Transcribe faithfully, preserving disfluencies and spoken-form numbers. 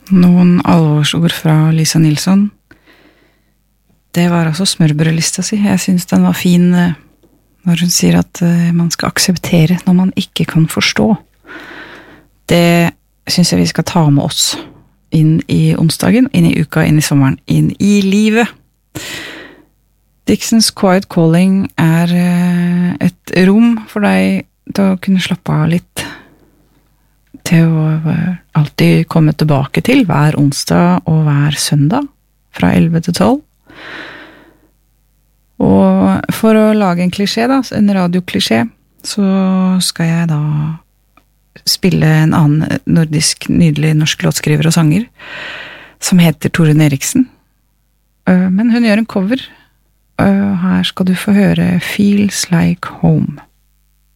Noen alvorsord fra Lisa Nilsson. Det var altså smørbrødlista si. Jeg synes den var fin når hun sier at man skal akseptere når man ikke kan forstå. Det synes jeg vi skal ta med oss inn i onsdagen, inn i uka, inn i sommeren, inn i livet. Dixons Quiet Calling er et rom for deg til å kunne slappe av litt, til å alltid komme tilbake til hver onsdag og hver søndag fra elleve til tolv. Og for å lage en klisjé da, en radioklisjé, så skal jeg da spille en annen nordisk, nydelig norsk låtskriver og sanger, som heter Torunn Eriksen. Men hun gjør en cover. Her skal du få høre Feels Like Home.